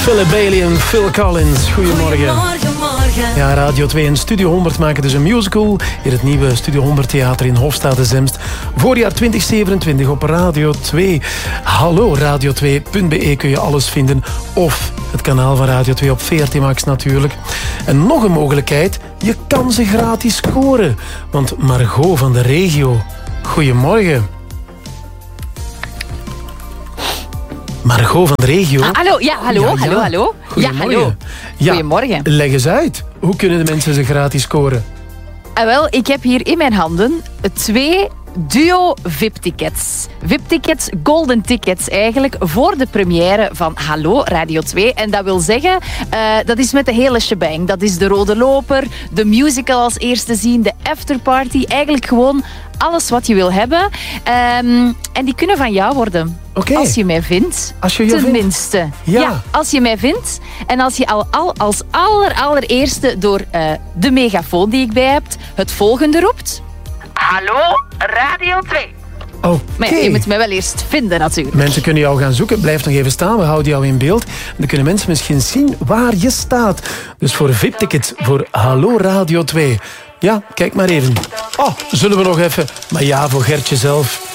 Philip Bailey en Phil Collins. Goedemorgen. Goedemorgen. Ja, Radio 2 en Studio 100 maken dus een musical in het nieuwe Studio 100 Theater in Hofstade-Zemst. Voorjaar 2027 op Radio 2. Hallo, radio2.be kun je alles vinden. Of het kanaal van Radio 2 op VRT Max natuurlijk. En nog een mogelijkheid, je kan ze gratis scoren. Want Margot van de regio, goedemorgen. Margot van de regio. Hallo, ja, hallo, Ja, ja. hallo, hallo. Ja, Goedemorgen. hallo. Ja, Goedemorgen. leg eens uit. Hoe kunnen de mensen ze gratis scoren? Wel, ik heb hier in mijn handen 2 duo VIP-tickets. VIP-tickets, golden tickets eigenlijk, voor de première van Hallo Radio 2. En dat wil zeggen, dat is met de hele shebang. Dat is de Rode Loper, de musical als eerste zien, de afterparty. Eigenlijk gewoon alles wat je wil hebben. En die kunnen van jou worden. Oké. Als je mij vindt. Als je jou vindt. Tenminste. Ja. Als je mij vindt. En als je al als allereerste door de megafoon die ik bij heb, het volgende roept. Hallo, Radio 2. Oké. Maar ja, je moet mij wel eerst vinden natuurlijk. Mensen kunnen jou gaan zoeken. Blijf nog even staan, we houden jou in beeld. Dan kunnen mensen misschien zien waar je staat. Dus voor VIP-tickets voor Hallo Radio 2. Ja, kijk maar even. Oh, zullen we nog even... Maar ja, voor Gertje zelf.